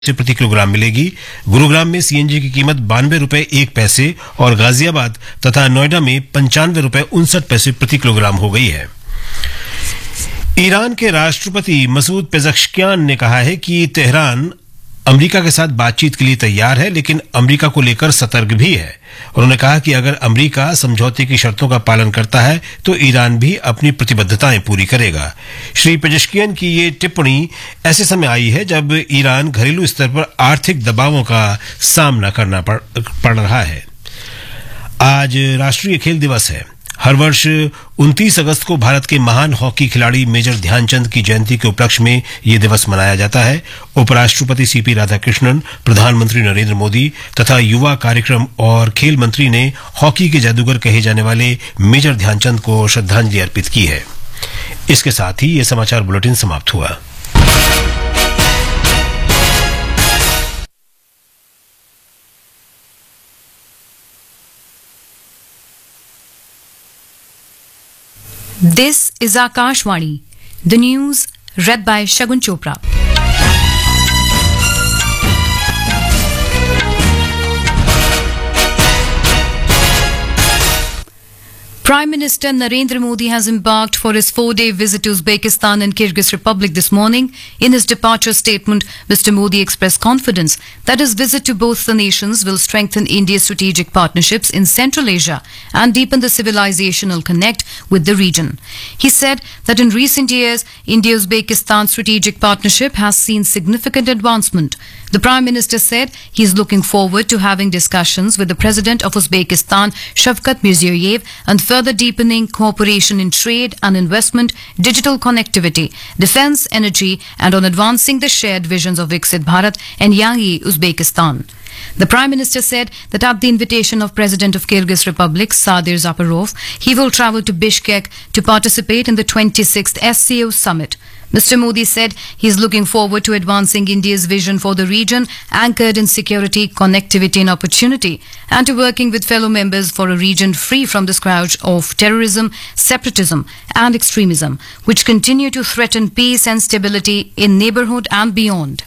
से प्रति किलोग्राम मिलेगी। गुरुग्राम में सीएनजी की कीमत 92 रुपए 1 पैसे और गाजियाबाद तथा नोएडा में 95 रुपए 59 पैसे प्रति किलोग्राम हो गई है। ईरान के राष्ट्रपति मसूद पेज़ेश्कियान ने कहा है कि तेहरान अमेरिका के साथ बातचीत के लिए तैयार है, लेकिन अमेरिका को लेकर सतर्क भी है। उन्होंने कहा कि अगर अमेरिका समझौते की शर्तों का पालन करता है तो ईरान भी अपनी प्रतिबद्धताएं पूरी करेगा। श्री पेज़ेश्कियान की ये टिप्पणी ऐसे समय आई है जब ईरान घरेलू स्तर पर आर्थिक दबावों का सामना करना पड़ रहा है। आज राष्ट्रीय खेल दिवस है। हर वर्ष 29 अगस्त को भारत के महान हॉकी खिलाड़ी मेजर ध्यानचंद की जयंती के उपलक्ष्य में ये दिवस मनाया जाता है। उपराष्ट्रपति सीपी राधाकृष्णन, प्रधानमंत्री नरेंद्र मोदी तथा युवा कार्यक्रम और खेल मंत्री ने हॉकी के जादूगर कहे जाने वाले मेजर ध्यानचंद को श्रद्धांजलि अर्पित की है। इसके साथ ही ये समाचार बुलेटिन समाप्त हुआ। This is Akashvani, the news read by Shagun Chopra. Prime Minister Narendra Modi has embarked for his 4-day visit to Uzbekistan and Kyrgyz Republic this morning. In his departure statement, Mr. Modi expressed confidence that his visit to both the nations will strengthen India's strategic partnerships in Central Asia and deepen the civilizational connect with the region. He said that in recent years, India-Uzbekistan strategic partnership has seen significant advancement. The Prime Minister said he is looking forward to having discussions with the President of Uzbekistan, Shavkat Mirziyoyev, and further deepening cooperation in trade and investment, digital connectivity, defense, energy, and on advancing the shared visions of Viksit Bharat and Yangi Uzbekistan. The Prime Minister said that at the invitation of President of Kyrgyz Republic, Sadir Zaparov, he will travel to Bishkek to participate in the 26th SCO summit. Mr. Modi said he is looking forward to advancing India's vision for the region, anchored in security, connectivity and opportunity, and to working with fellow members for a region free from the scourge of terrorism, separatism and extremism, which continue to threaten peace and stability in neighborhood and beyond.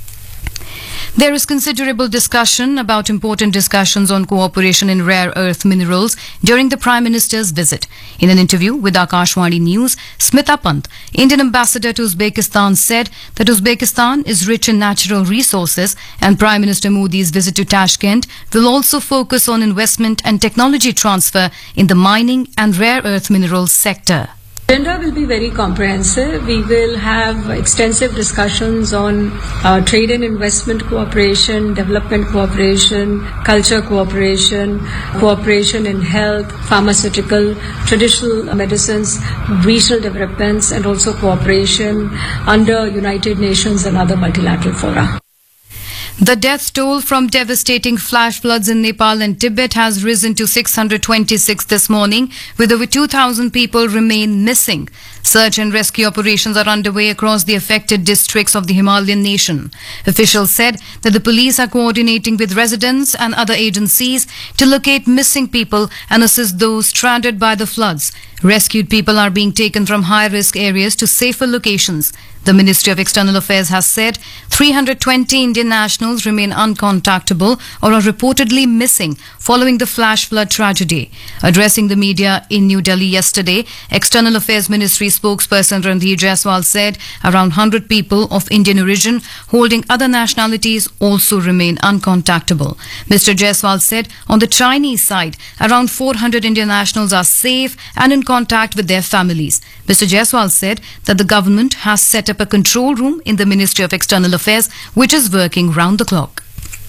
There is considerable discussion about important discussions on cooperation in rare earth minerals during the Prime Minister's visit. In an interview with Akashvani News, Smita Pant, Indian ambassador to Uzbekistan, said that Uzbekistan is rich in natural resources and Prime Minister Modi's visit to Tashkent will also focus on investment and technology transfer in the mining and rare earth minerals sector. The agenda will be very comprehensive. We will have extensive discussions on trade and investment cooperation, development cooperation, culture cooperation, cooperation in health, pharmaceutical, traditional medicines, regional developments, and also cooperation under United Nations and other multilateral fora. The death toll from devastating flash floods in Nepal and Tibet has risen to 626 this morning, with over 2,000 people remain missing. Search and rescue operations are underway across the affected districts of the Himalayan nation. Officials said that the police are coordinating with residents and other agencies to locate missing people and assist those stranded by the floods. Rescued people are being taken from high-risk areas to safer locations. The Ministry of External Affairs has said 320 Indian nationals remain uncontactable or are reportedly missing following the flash flood tragedy. Addressing the media in New Delhi yesterday, External Affairs Ministry spokesperson Randhir Jaiswal said around 100 people of Indian origin holding other nationalities also remain uncontactable. Mr. Jaiswal said on the Chinese side, around 400 Indian nationals are safe and in contact with their families. Mr. Jaiswal said that the government has set up a control room in the Ministry of External Affairs which is working round the clock.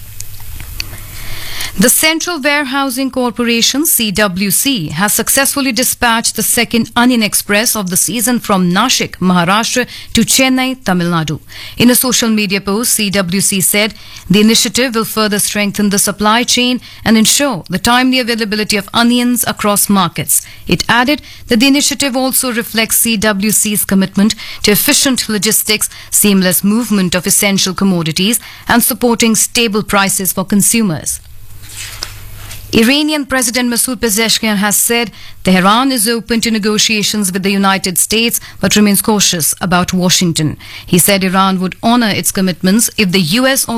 The Central Warehousing Corporation, CWC, has successfully dispatched the second Onion Express of the season from Nashik, Maharashtra to Chennai, Tamil Nadu. In a social media post, CWC said the initiative will further strengthen the supply chain and ensure the timely availability of onions across markets. It added that the initiative also reflects CWC's commitment to efficient logistics, seamless movement of essential commodities, and supporting stable prices for consumers. Iranian President Masoud Pezeshkian has said Tehran is open to negotiations with the United States but remains cautious about Washington. He said Iran would honor its commitments if the US